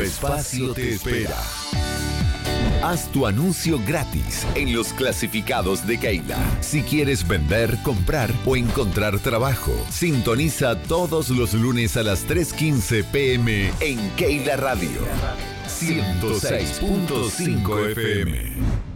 espacio te espera. Haz tu anuncio gratis en los clasificados de Keila. Si quieres vender, comprar o encontrar trabajo, sintoniza todos los lunes a las 3:15 p.m. en Keila Radio 106.5 FM.